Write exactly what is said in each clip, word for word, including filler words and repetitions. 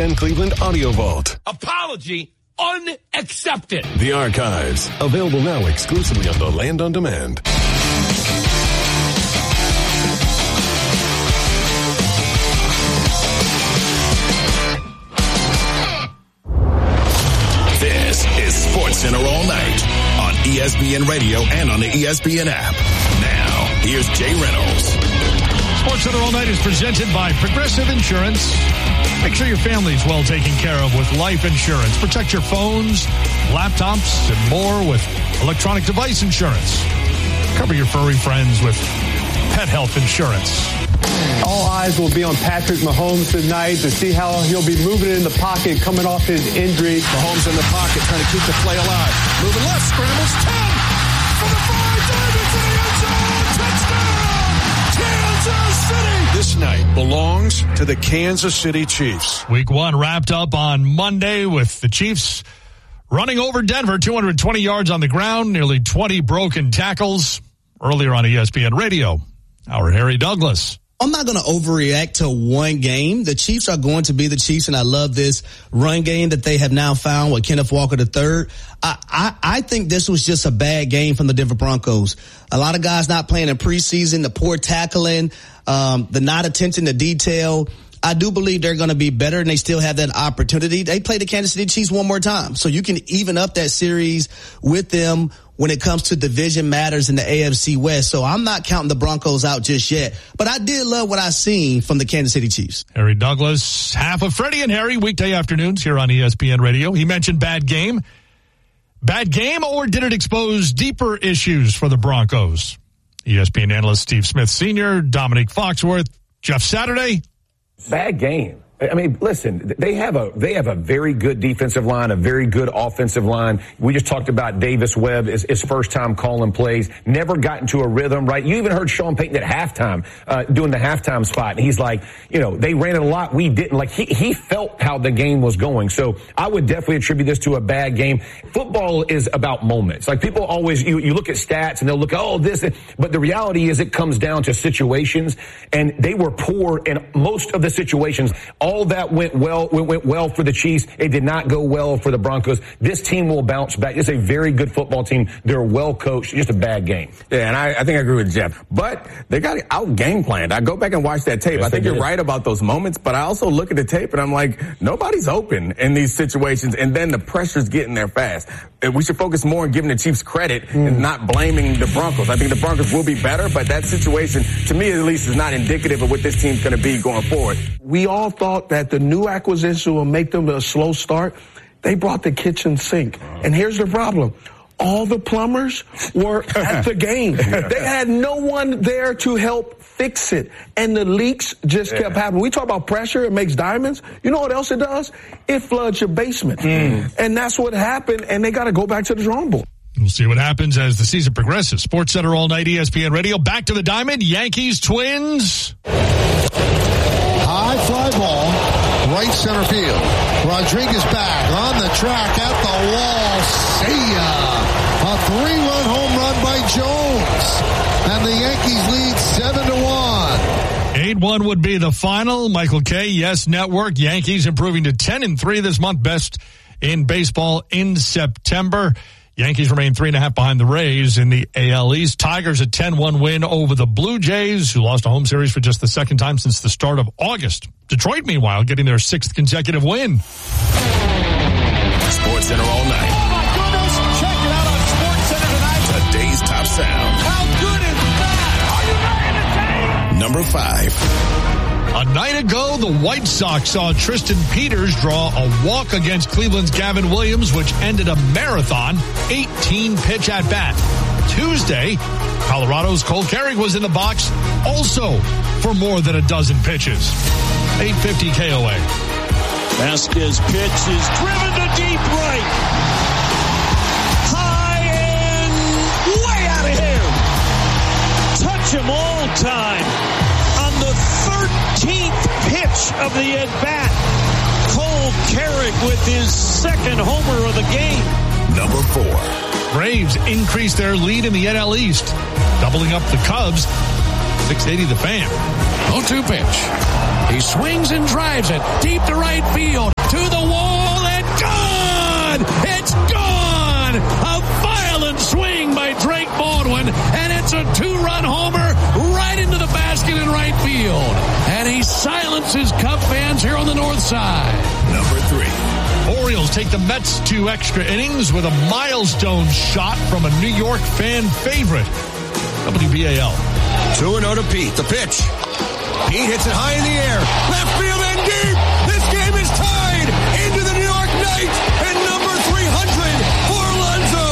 Fan Cleveland Audio Vault. Apology unaccepted. The Archives, available now exclusively on the Land on Demand. This is SportsCenter all night on E S P N Radio and on the E S P N app. Now, here's Jay Reynolds. SportsCenter all night is presented by Progressive Insurance. Make sure your family's well taken care of with life insurance. Protect your phones, laptops, and more with electronic device insurance. Cover your furry friends with pet health insurance. All eyes will be on Patrick Mahomes tonight to see how he'll be moving in the pocket coming off his injury. Mahomes in the pocket trying to keep the play alive. Moving left, scrambles, ten for the five, diving for the end zone. Touchdown, Kansas City. This night belongs to the Kansas City Chiefs. Week one wrapped up on Monday with the Chiefs running over Denver, two hundred twenty yards on the ground, nearly twenty broken tackles. Earlier on E S P N Radio, our Harry Douglas. I'm not going to overreact to one game. The Chiefs are going to be the Chiefs, and I love this run game that they have now found with Kenneth Walker the third. I, I, I think this was just a bad game from the Denver Broncos. A lot of guys not playing in preseason, the poor tackling, um, the not attention to detail. I do believe they're going to be better, and they still have that opportunity. They play the Kansas City Chiefs one more time, so you can even up that series with them when it comes to division matters in the A F C West. So I'm not counting the Broncos out just yet. But I did love what I seen from the Kansas City Chiefs. Harry Douglas, half of Freddie and Harry, weekday afternoons here on E S P N Radio. He mentioned bad game. Bad game, or did it expose deeper issues for the Broncos? E S P N analyst Steve Smith Senior, Dominique Foxworth, Jeff Saturday. Bad game. I mean, listen, they have a they have a very good defensive line, a very good offensive line. We just talked about Davis Webb, his, his first time calling plays, never got into a rhythm, right? You even heard Sean Payton at halftime uh, doing the halftime spot, and he's like, you know, they ran it a lot, we didn't. Like, he, he felt how the game was going. So I would definitely attribute this to a bad game. Football is about moments. Like, people always, you, you look at stats, and they'll look, oh, this, but the reality is it comes down to situations, and they were poor in most of the situations. All that went well, went, went well for the Chiefs. It did not go well for the Broncos. This team will bounce back. It's a very good football team. They're well coached. Just a bad game. Yeah, and I, I think I agree with Jeff. But they got out game planned. I go back and watch that tape. Yes, I think you're right about those moments, but I also look at the tape and I'm like, nobody's open in these situations, and then the pressure's getting there fast. And we should focus more on giving the Chiefs credit mm. and not blaming the Broncos. I think the Broncos will be better, but that situation, to me at least, is not indicative of what this team's going to be going forward. We all thought that the new acquisition will make them a slow start. They brought the kitchen sink. And here's the problem. All the plumbers were at the game. They had no one there to help fix it. And the leaks just yeah. kept happening. We talk about pressure. It makes diamonds. You know what else it does? It floods your basement. Mm. And that's what happened. And they got to go back to the drawing board. We'll see what happens as the season progresses. SportsCenter all night, E S P N Radio. Back to the diamond. Yankees, Twins. High fly ball, right center field. Rodriguez back on the track at the wall. See ya. A three-run home run by Jones. And the Yankees lead seven to one. eight one would be the final. Michael Kay, Yes Network. Yankees improving to ten and three this month. Best in baseball in September. Yankees remain three and a half behind the Rays in the A L East. Tigers a ten one win over the Blue Jays, who lost a home series for just the second time since the start of August. Detroit, meanwhile, getting their sixth consecutive win. SportsCenter all night. Oh, my goodness. Check it out on SportsCenter tonight. Today's top sound. How good is that? Are you ready to take? Number five. A night ago, the White Sox saw Tristan Peters draw a walk against Cleveland's Gavin Williams, which ended a marathon eighteen pitch at bat. Tuesday, Colorado's Cole Carrick was in the box also for more than a dozen pitches. eight fifty K O A. Vasquez pitch is driven to deep right. High and way out of here. Touch him all time. On the thirteenth pitch of the at-bat, Cole Carrick with his second homer of the game. Number four. Braves increased their lead in the N L East, doubling up the Cubs. six eighty the Fan. oh two pitch. He swings and drives it deep to right field. a two-run homer right into the basket in right field. And he silences Cub fans here on the north side. Number three. Orioles take the Mets to extra innings with a milestone shot from a New York fan favorite. W B A L. two and oh to Pete. The pitch. Pete hits it high in the air. Left field and deep. This game is tied into the New York Knights and number three hundred for Alonso.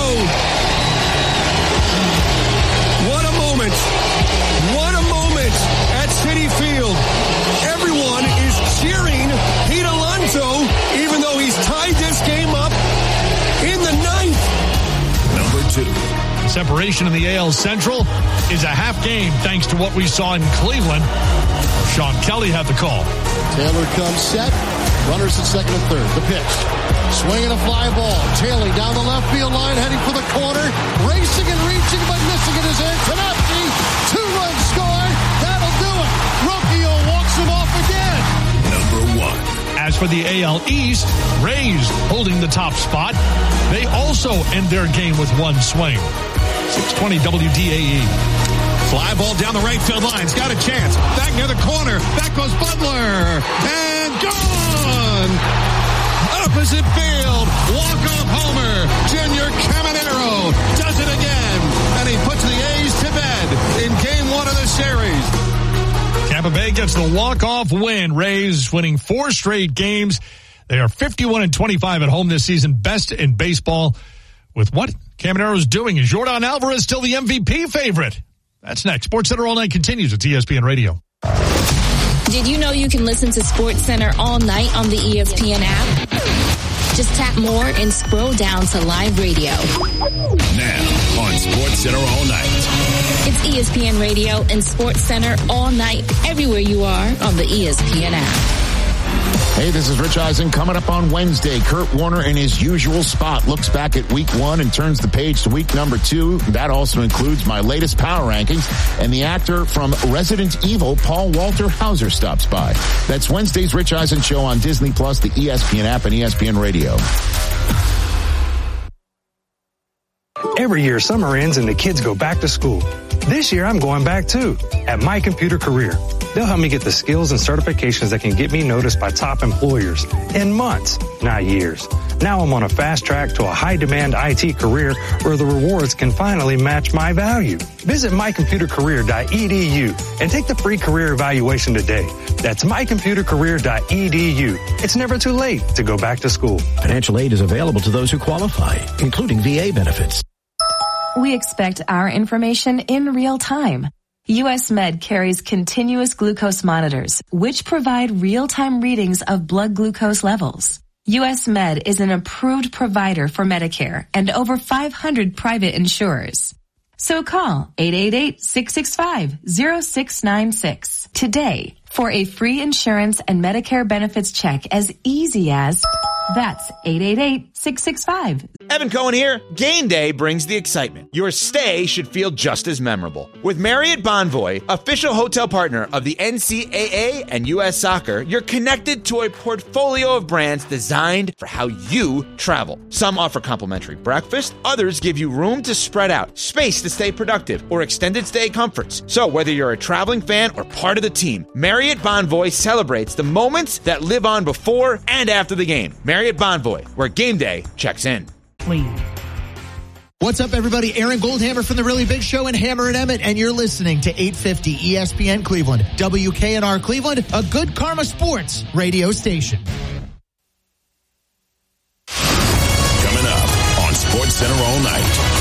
What a moment. What a moment at Citi Field. Everyone is cheering Pete Alonso, even though he's tied this game up in the ninth. Number two. Separation in the A L Central is a half game thanks to what we saw in Cleveland. Sean Kelly had the call. Taylor comes set. Runners at second and third. The pitch. Swinging a fly ball. Taylor down the left field line, heading for the corner. Racing and reaching, but missing it is Antonopsky. Two-run score. That'll do it. Rocchio walks him off again. Number one. As for the A L East, Rays holding the top spot. They also end their game with one swing. six twenty W D A E. Fly ball down the right field line. It's got a chance. Back near the corner. Back goes Butler. And gone. Opposite field. Walk-off homer. Junior Caminero does it again. And he puts the A's to bed in game one of the series. Tampa Bay gets the walk-off win. Rays winning four straight games. They are fifty-one and twenty-five at home this season. Best in baseball. With what Caminero's doing, is Jordan Alvarez still the M V P favorite? That's next. SportsCenter All Night continues at E S P N Radio. Did you know you can listen to SportsCenter all night on the E S P N app? Just tap more and scroll down to live radio. Now on SportsCenter All Night. It's E S P N Radio and SportsCenter all night, everywhere you are on the E S P N app. Hey, this is Rich Eisen. Coming up on Wednesday, Kurt Warner in his usual spot looks back at week one and turns the page to week number two. That also includes my latest power rankings, and the actor from Resident Evil, Paul Walter Hauser, stops by. That's Wednesday's Rich Eisen Show on Disney Plus, the E S P N app, and E S P N Radio. Every year, summer ends and the kids go back to school. This year, I'm going back too, at My Computer Career. They'll help me get the skills and certifications that can get me noticed by top employers in months, not years. Now I'm on a fast track to a high-demand I T career where the rewards can finally match my value. Visit my computer career dot e d u and take the free career evaluation today. That's my computer career dot e d u. It's never too late to go back to school. Financial aid is available to those who qualify, including V A benefits. We expect our information in real time. U S Med carries continuous glucose monitors, which provide real-time readings of blood glucose levels. U S Med is an approved provider for Medicare and over five hundred private insurers. So call eight eight eight, six six five, zero six nine six today for a free insurance and Medicare benefits check as easy as... That's eight eight eight, six six five. Evan Cohen here. Game day brings the excitement. Your stay should feel just as memorable. With Marriott Bonvoy, official hotel partner of the N C double A and U S Soccer, you're connected to a portfolio of brands designed for how you travel. Some offer complimentary breakfast, others give you room to spread out, space to stay productive, or extended stay comforts. So whether you're a traveling fan or part of the team, Marriott Bonvoy celebrates the moments that live on before and after the game. Marriott Bonvoy, where game day checks in. What's up, everybody? Aaron Goldhammer from The Really Big Show and Hammer and Emmett, and you're listening to eight fifty E S P N Cleveland, W K N R Cleveland, a Good Karma Sports radio station. Coming up on SportsCenter All Night.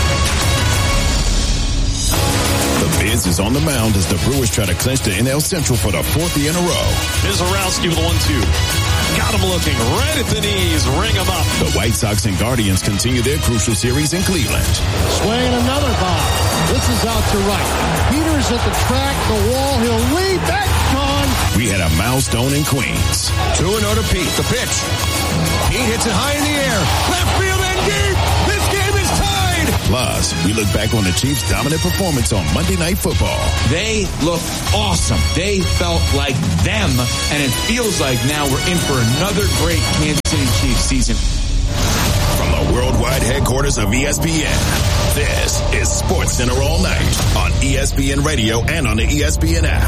The Biz is on the mound as the Brewers try to clinch the N L Central for the fourth year in a row. Mizorowski with a one two. Got him looking right at the knees. Ring him up. The White Sox and Guardians continue their crucial series in Cleveland. Swinging another bomb. This is out to right. Peters at the track, the wall. He'll lead. That's gone. We had a milestone in Queens. two and oh to Pete. The pitch. Pete hits it high in the air. Left field and deep. This game is tied. Plus, we look back on the Chiefs' dominant performance on Monday Night Football. They looked awesome. They felt like them, and it feels like now we're in for another great Kansas City Chiefs season. From the worldwide headquarters of E S P N. This is Sports Center all night on E S P N Radio and on the E S P N app.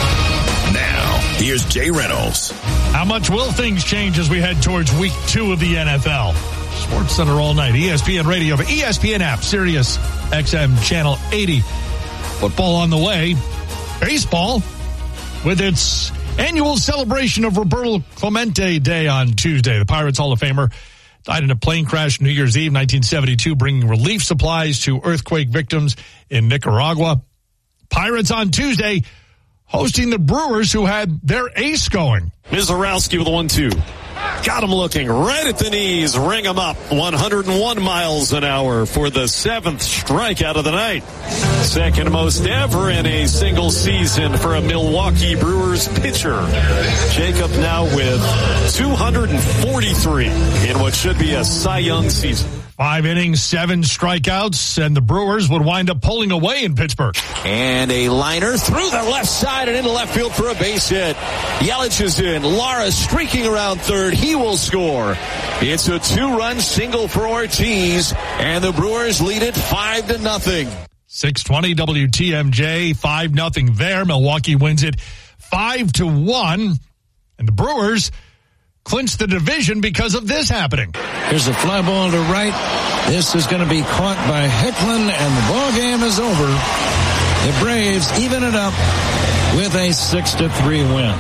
Now, here's Jay Reynolds. How much will things change as we head towards week two of the N F L? Sports Center all night. E S P N Radio, the E S P N app, Sirius X M Channel eighty. Football on the way. Baseball with its annual celebration of Roberto Clemente Day on Tuesday. The Pirates Hall of Famer died in a plane crash New Year's Eve, nineteen seventy-two, bringing relief supplies to earthquake victims in Nicaragua. Pirates on Tuesday hosting the Brewers, who had their ace going. Mizorowski with a one two. Got him looking right at the knees. Ring him up. one hundred one miles an hour for the seventh strikeout of the night. Second most ever in a single season for a Milwaukee Brewers pitcher. Jacob now with two hundred forty-three in what should be a Cy Young season. Five innings, seven strikeouts, and the Brewers would wind up pulling away in Pittsburgh. And a liner through the left side and into left field for a base hit. Yelich is in. Lara streaking around third. He will score. It's a two-run single for Ortiz, and the Brewers lead it five to nothing. six twenty W T M J, five nothing there. Milwaukee wins it five to one, and the Brewers clinched the division because of this happening. Here's a fly ball to right. This is going to be caught by Hicklin, and the ball game is over. The Braves even it up with a six to three win.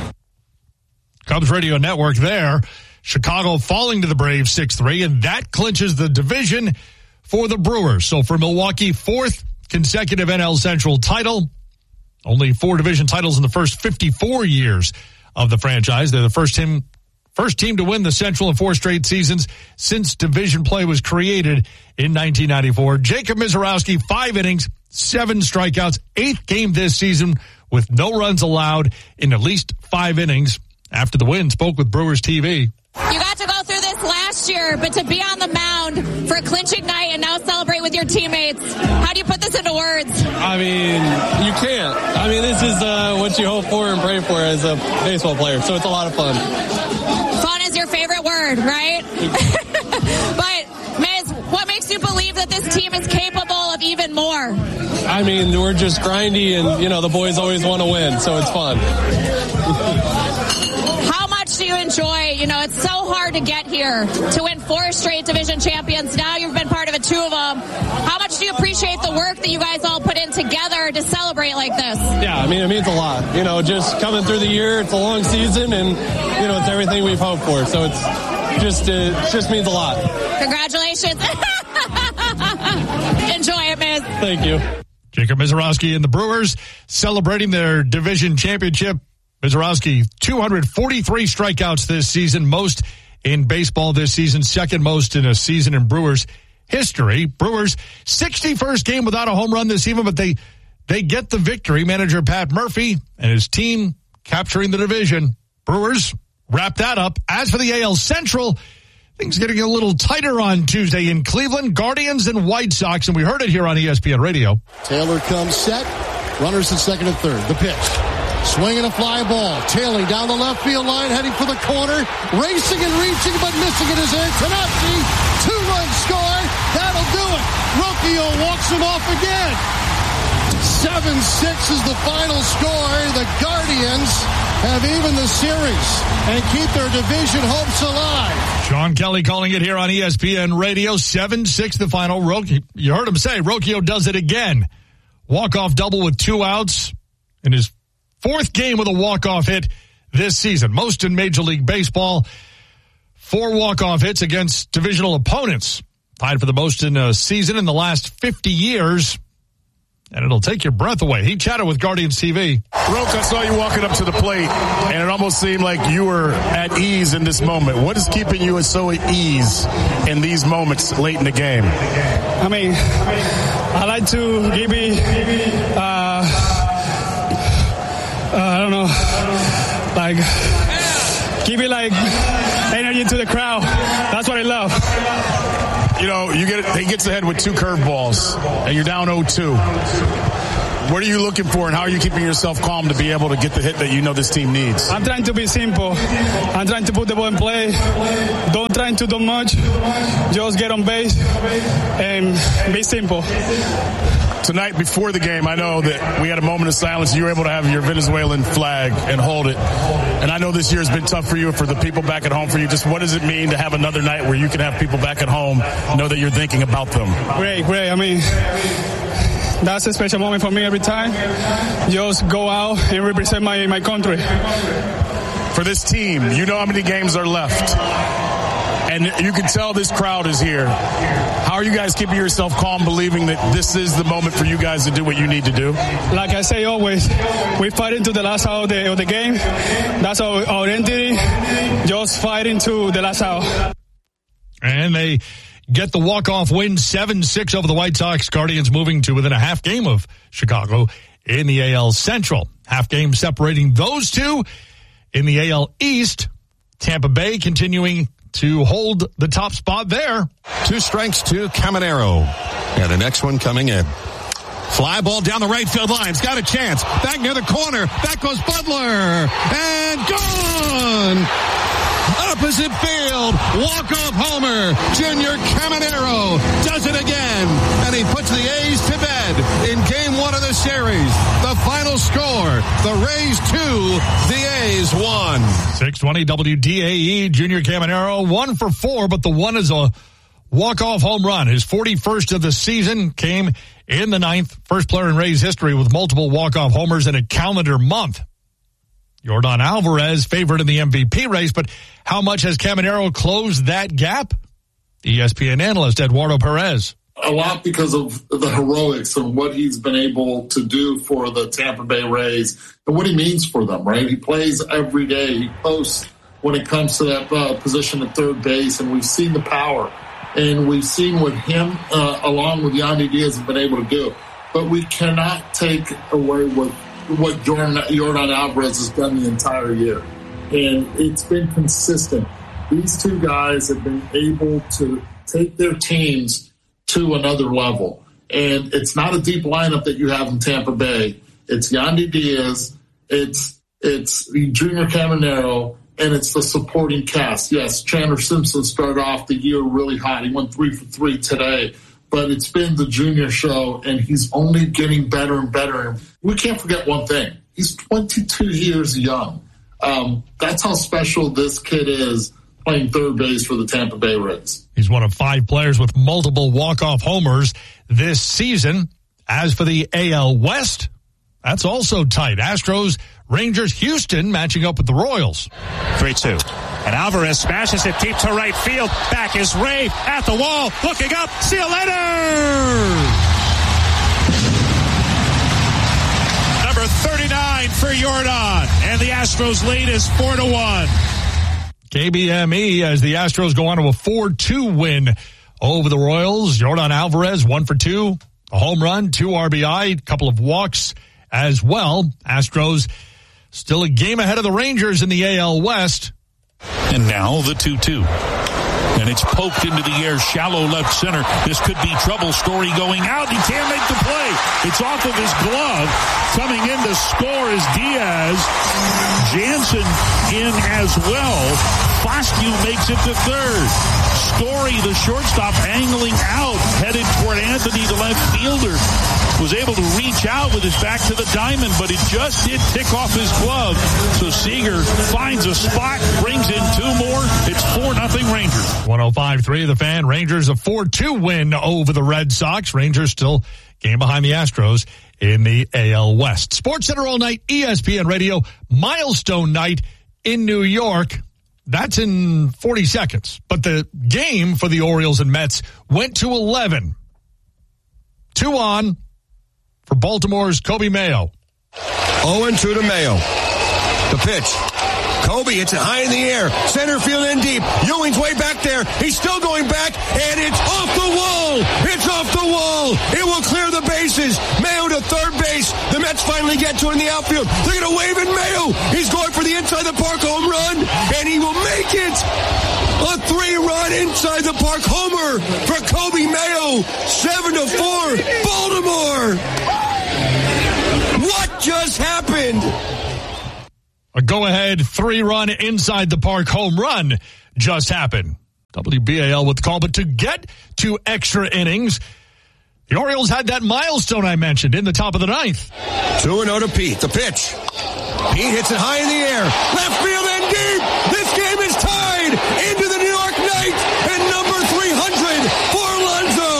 Cubs Radio Network there. Chicago falling to the Braves six three, and that clinches the division for the Brewers. So for Milwaukee, fourth consecutive N L Central title. Only four division titles in the first fifty-four years of the franchise. They're the first team First team to win the Central in four straight seasons since division play was created in nineteen ninety-four. Jacob Mizorowski, five innings, seven strikeouts, eighth game this season with no runs allowed in at least five innings. After the win, spoke with Brewers T V. You got to go through this last year, but to be on the mound for a clinching night and now celebrate with your teammates, how do you put this into words? I mean, you can't. I mean, this is uh, what you hope for and pray for as a baseball player, so it's a lot of fun. Fun is your favorite word, right? But, Miz, what makes you believe that this team is capable of even more? I mean, we're just grindy, and, you know, the boys always want to win, so it's fun. How much do you enjoy, you know, it's so hard to get here, to win four straight division champions. Now you've been part of it, two of them. How much do you appreciate the work that you guys all put in together to celebrate like this? Yeah, I mean, it means a lot. You know, just coming through the year, it's a long season, and, you know, it's everything we've hoped for. So it's just, uh, it just means a lot. Congratulations. Enjoy it, Miz. Thank you. Jacob Mizorowski and the Brewers celebrating their division championship. Mizorowski, two hundred forty-three strikeouts this season, most in baseball this season, second most in a season in Brewers history. Brewers, sixty-first game without a home run this season, but they they get the victory. Manager Pat Murphy and his team capturing the division. Brewers wrap that up. As for the A L Central, things getting a little tighter on Tuesday in Cleveland. Guardians and White Sox, and we heard it here on E S P N Radio. Taylor comes set. Runners at second and third. The pitch. Swinging a fly ball. Tailing down the left field line, heading for the corner. Racing and reaching, but missing it is in. Tanasi, two-run score. That'll do it. Rocchio walks him off again. seven six is the final score. The Guardians have even the series and keep their division hopes alive. Sean Kelly calling it here on E S P N Radio. seven six the final. Rocchio, you heard him say, Rocchio does it again. Walk-off double with two outs in his fourth game with a walk-off hit this season. Most in Major League Baseball. Four walk-off hits against divisional opponents. Tied for the most in a season in the last fifty years. And it'll take your breath away. He chatted with Guardians T V. Roke, I saw you walking up to the plate, and it almost seemed like you were at ease in this moment. What is keeping you so at ease in these moments late in the game? I mean, I like to give me, uh, uh, I don't know, like, give it like energy to the crowd. That's what I love. You know, you get he gets ahead with two curveballs, and you're down oh two. What are you looking for, and how are you keeping yourself calm to be able to get the hit that you know this team needs? I'm trying to be simple. I'm trying to put the ball in play. Don't try trying to do much. Just get on base and be simple. Tonight, before the game, I know that we had a moment of silence. You were able to have your Venezuelan flag and hold it. And I know this year has been tough for you, for the people back at home, for you. Just what does it mean to have another night where you can have people back at home know that you're thinking about them? Great, great. I mean, that's a special moment for me every time. Just go out and represent my, my country. For this team, you know how many games are left. And you can tell this crowd is here. How are you guys keeping yourself calm, believing that this is the moment for you guys to do what you need to do? Like I say always, we fight into the last hour of the, of the game. That's our, our identity. Just fight into the last hour. And they get the walk-off win seven six over the White Sox. Guardians moving to within a half game of Chicago in the A L Central. Half game separating those two in the A L East. Tampa Bay continuing to hold the top spot there. Two strikes to Caminero. And the next one coming in. Fly ball down the right field line. It's got a chance. Back near the corner. Back goes Butler. And gone! Opposite field. Walk-off homer. Junior Caminero does it again. And he puts the A's to bed in game one of the series. The final score, the Rays two, the A's one. six twenty W D A E, Junior Caminero, one for four, but the one is a walk-off home run. His forty-first of the season came in the ninth. First player in Rays history with multiple walk-off homers in a calendar month. Yordan Alvarez favored in the M V P race, but how much has Caminero closed that gap? E S P N analyst Eduardo Perez. A lot because of the heroics and what he's been able to do for the Tampa Bay Rays and what he means for them, right? He plays every day. He posts when it comes to that uh, position at third base, and we've seen the power. And we've seen what him, uh, along with Yandy Diaz, have been able to do. But we cannot take away what, what Yordan, Yordan Alvarez has done the entire year. And it's been consistent. These two guys have been able to take their teams to another level. And it's not a deep lineup that you have in Tampa Bay. It's Yandy Diaz, it's it's Junior Caminero, and it's the supporting cast. Yes, Chandler Simpson started off the year really hot. He went three for three today. But it's been the Junior show, and he's only getting better and better. And we can't forget one thing. He's twenty-two years young. Um, that's how special this kid is, playing third base for the Tampa Bay Rays. He's one of five players with multiple walk-off homers this season. As for the A L West, that's also tight. Astros, Rangers, Houston matching up with the Royals. three two. And Alvarez smashes it deep to right field. Back is Ray at the wall, looking up. See you later! Number thirty-nine for Yordan. And the Astros lead is four to one. K B M E as the Astros go on to a four two win over the Royals. Yordan Alvarez, one for two, a home run, two R B I, a couple of walks as well. Astros still a game ahead of the Rangers in the A L West. And now the two two. And it's poked into the air, shallow left center. This could be trouble. Story going out. He can't make the play. It's off of his glove. Coming in to score is Diaz. Jansen in as well. Foscue makes it to third. Story, the shortstop, angling out, headed toward Anthony, the left fielder. Was able to reach out with his back to the diamond, but it just did tick off his glove. So Seager finds a spot, brings in two more. It's four nothing Rangers. one oh five point three The Fan. Rangers a four two win over the Red Sox. Rangers still game behind the Astros in the A L West. Sports Center all night, E S P N Radio, milestone night in New York. That's in forty seconds. But the game for the Orioles and Mets went to eleven. Two on for Baltimore's Coby Mayo. oh and two to Mayo. The pitch. Coby, it's high in the air. Center field in deep. Ewing's way back there. He's still going back, and it's off the wall. It's off the wall. It will clear the bases. Mayo to third base. The Mets finally get to it in the outfield. They're going to wave at Mayo. He's going for the inside the park home run, and he will make it. A three-run inside the park homer for Coby Mayo. Seven to four, Baltimore. What just happened? A go-ahead three-run inside the park home run just happened. W B A L with the call. But to get to extra innings, the Orioles had that milestone I mentioned in the top of the ninth. two and oh to Pete. The pitch. Pete hits it high in the air. Left field and deep. This game is tied into the New York Knights and number three hundred for Alonso.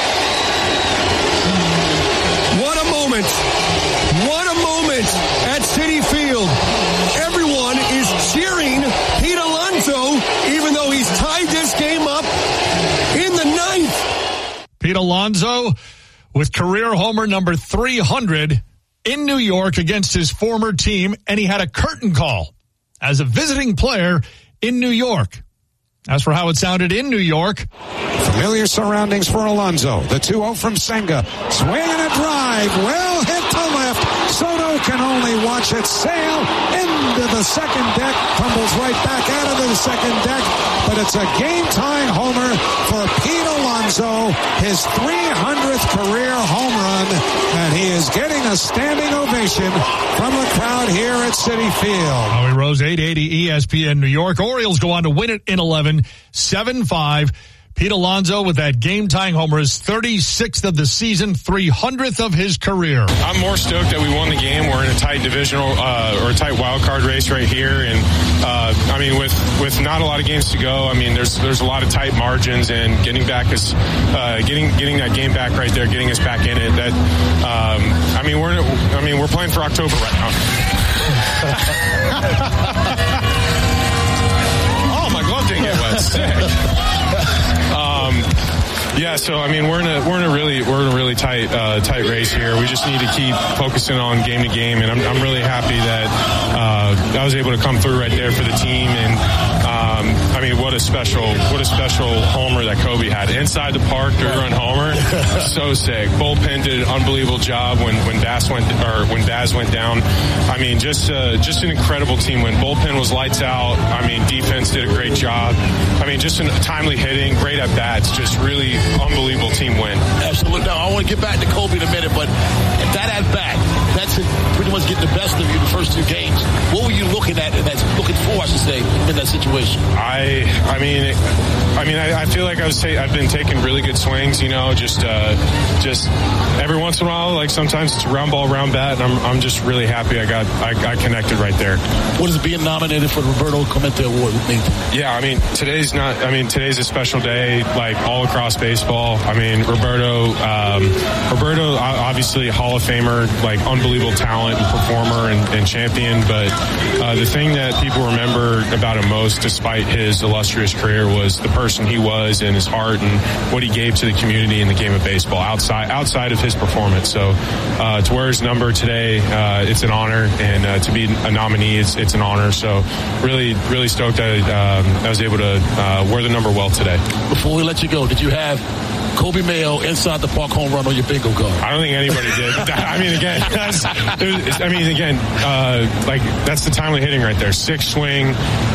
What a moment. What a moment at Citi Field. Everyone is cheering Pete Alonso even though he's tied this game up in the ninth. Pete Alonso with career homer number three hundred in New York against his former team, and he had a curtain call as a visiting player in New York. As for how it sounded in New York, familiar surroundings for Alonso. The two oh from Senga. Swing and a drive. Well hit to left. Soto can only watch it sail into the second deck. Tumbles right back out of the second deck. But it's a game-tying homer for Pete Alonso. His three hundredth career home run. And he is getting a standing ovation from the crowd here at Citi Field. Howie Rose, eight eighty E S P N New York. Orioles go on to win it in eleven, seven five. Pete Alonso with that game-tying homer, his thirty-sixth of the season, three hundredth of his career. I'm more stoked that we won the game. We're in a tight divisional uh, or a tight wild card race right here, and uh, I mean, with with not a lot of games to go, I mean, there's there's a lot of tight margins, and getting back us, uh, getting getting that game back right there, getting us back in it. That um, I mean, we're I mean, we're playing for October right now. Oh, my glove didn't get wet. Sick. Um, yeah, so I mean, we're in a we're in a really we're in a really tight uh, tight race here. We just need to keep focusing on game to game, and I'm I'm really happy that uh, I was able to come through right there for the team. And um, I mean, what a special what a special homer that Kobe had inside the park, three run homer, so sick. Bullpen did an unbelievable job when when Bass went or when Baz went down. I mean, just uh, just an incredible team win. Bullpen was lights out. I mean, defense did a great job. I mean, just a timely hitting, great at bats, just really unbelievable team win. Absolutely. Now, I want to get back to Kobe in a minute, but that at bat, that's pretty much getting the best of you the first two games. What were you looking at, and that's looking for, I should say, in that situation? I, I mean, I mean, I, I feel like I was ta- I've been taking really good swings. You know, just, uh, just every once in a while, like sometimes it's a round ball, round bat, and I'm, I'm just really happy I got, I, I connected right there. What is being nominated for the Roberto Clemente Award mean? Yeah, I mean, today's not. I mean, today's a special day, like all across baseball. I mean, Roberto, um, Roberto, obviously Hall of Famer, like unbelievable talent and performer and, and champion. But uh, the thing that people remember about him most, despite his illustrious career, was the person he was and his heart and what he gave to the community in the game of baseball outside outside of his performance. So uh, to wear his number today, uh, it's an honor, and uh, to be a nominee, it's, it's an honor. So really, really stoked that um, I was able to uh, wear the number well today. Before we let you go, did you have Kobe Mayo inside the park home run on your bingo card? I don't think anybody did. I mean, again, that's, was, I mean, again, uh, like that's the timely hitting right there. Six swing. Um,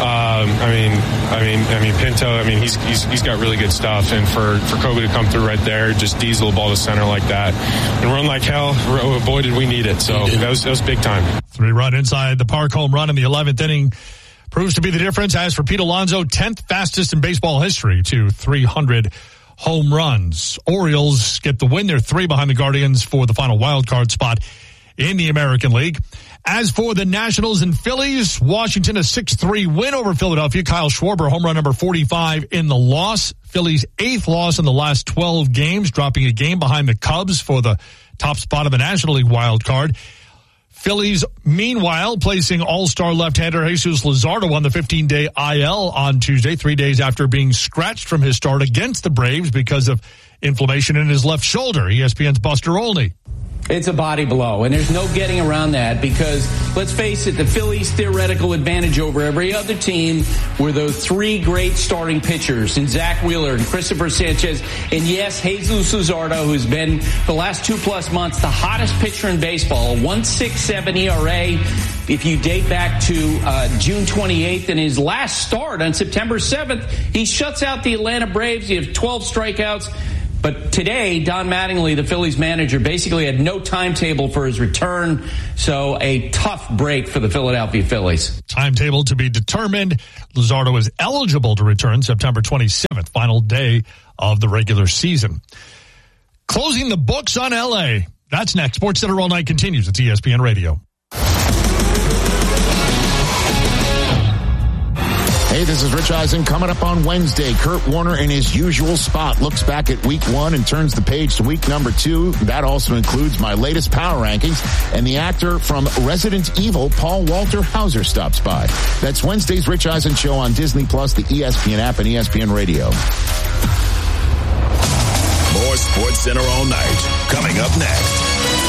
I mean, I mean, I mean, Pinto. I mean, he's he's he's got really good stuff, and for, for Kobe to come through right there, just diesel the ball to center like that, and run like hell. Boy, did we need it. So that was that was big time. Three run inside the park home run in the eleventh inning proves to be the difference. As for Pete Alonso, tenth fastest in baseball history to three hundred home runs. Orioles get the win. They're three behind the Guardians for the final wild card spot in the American League. As for the Nationals and Phillies, Washington a six three win over Philadelphia. Kyle Schwarber, home run number forty-five in the loss. Phillies' eighth loss in the last twelve games, dropping a game behind the Cubs for the top spot of the National League wild card. Phillies, meanwhile, placing all-star left-hander Jesus Luzardo on the fifteen-day I L on Tuesday, three days after being scratched from his start against the Braves because of inflammation in his left shoulder. E S P N's Buster Olney. It's a body blow, and there's no getting around that because, let's face it, the Phillies' theoretical advantage over every other team were those three great starting pitchers in Zach Wheeler and Christopher Sanchez, and yes, Jesus Luzardo, who's been the last two-plus months the hottest pitcher in baseball, one point six seven E R A. If you date back to uh, June twenty-eighth in his last start on September seventh, he shuts out the Atlanta Braves. You have twelve strikeouts. But today, Don Mattingly, the Phillies manager, basically had no timetable for his return, so a tough break for the Philadelphia Phillies. Timetable to be determined. Luzardo is eligible to return September twenty-seventh, final day of the regular season. Closing the books on L A. That's next. Sports Center All Night continues at E S P N Radio. Hey, this is Rich Eisen. Coming up on Wednesday, Kurt Warner in his usual spot looks back at week one and turns the page to week number two. That also includes my latest power rankings, and the actor from Resident Evil, Paul Walter Hauser, stops by. That's Wednesday's Rich Eisen Show on Disney Plus, the E S P N app, and E S P N Radio. More Sports Center All Night coming up next.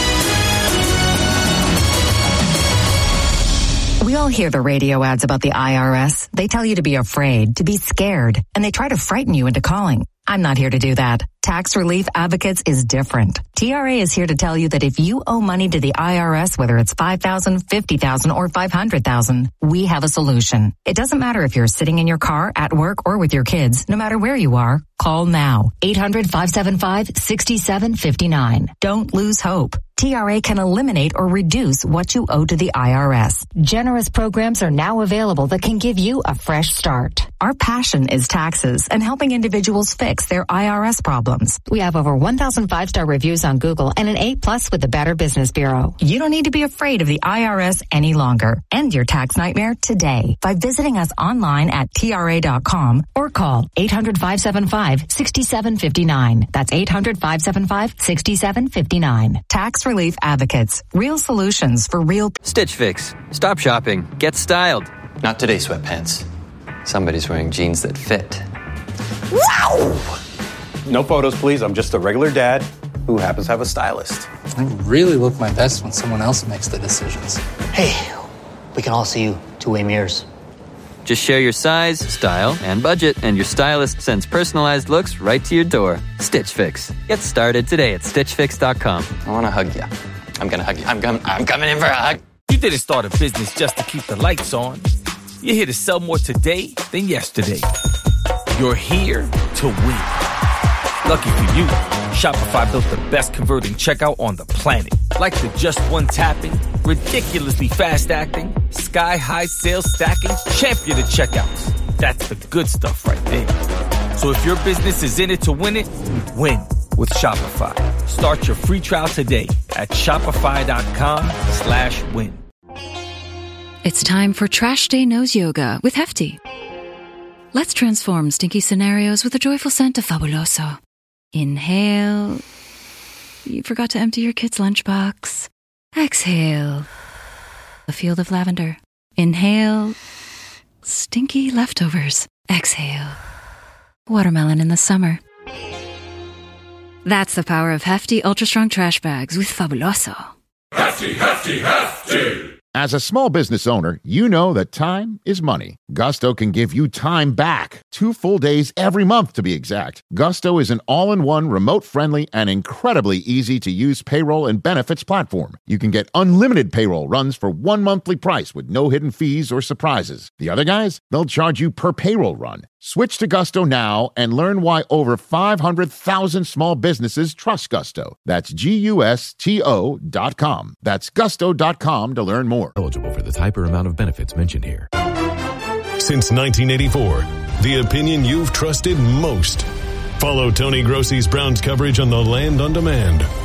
We all hear the radio ads about the I R S. They tell you to be afraid, to be scared, and they try to frighten you into calling. I'm not here to do that. Tax Relief Advocates is different. T R A is here to tell you that if you owe money to the I R S, whether it's five thousand dollars, fifty thousand dollars, or five hundred thousand dollars, we have a solution. It doesn't matter if you're sitting in your car, at work, or with your kids. No matter where you are, call now. eight hundred, five seven five, six seven five nine. Don't lose hope. T R A can eliminate or reduce what you owe to the I R S. Generous programs are now available that can give you a fresh start. Our passion is taxes and helping individuals fix their I R S problems. We have over one thousand five-star reviews on Google and an A plus with the Better Business Bureau. You don't need to be afraid of the I R S any longer. End your tax nightmare today by visiting us online at T R A dot com or call eight hundred, five seven five, six seven five nine. That's eight hundred, five seven five, six seven five nine. Tax Relief Advocates. Real solutions for real... Stitch Fix. Stop shopping. Get styled. Not today, sweatpants. Somebody's wearing jeans that fit. Wow! No photos, please. I'm just a regular dad who happens to have a stylist. I really look my best when someone else makes the decisions. Hey, we can all see you two-way mirrors. Just share your size, style, and budget, and your stylist sends personalized looks right to your door. Stitch Fix. Get started today at stitch fix dot com. I want to hug you. I'm going to hug you. I'm, com- I'm coming in for a hug. You didn't start a business just to keep the lights on. You're here to sell more today than yesterday. You're here to win. Lucky for you, Shopify built the best converting checkout on the planet. Like the just one tapping, ridiculously fast acting, sky-high sales stacking, champion of checkouts. That's the good stuff right there. So if your business is in it to win it, win with Shopify. Start your free trial today at shopify.com slash win. It's time for Trash Day Nose Yoga with Hefty. Let's transform stinky scenarios with a joyful scent of Fabuloso. Inhale. You forgot to empty your kid's lunchbox. Exhale. A field of lavender. Inhale. Stinky leftovers. Exhale. Watermelon in the summer. That's the power of Hefty Ultra Strong Trash Bags with Fabuloso. Hefty, hefty, hefty! As a small business owner, you know that time is money. Gusto can give you time back. Two full days every month, to be exact. Gusto is an all-in-one, remote-friendly, and incredibly easy-to-use payroll and benefits platform. You can get unlimited payroll runs for one monthly price with no hidden fees or surprises. The other guys, they'll charge you per payroll run. Switch to Gusto now and learn why over five hundred thousand small businesses trust Gusto. That's G U S T O dot com. That's gusto dot com to learn more. Eligible for the type or amount of benefits mentioned here. Since nineteen eighty-four, the opinion you've trusted most. Follow Tony Grossi's Browns coverage on The Land on Demand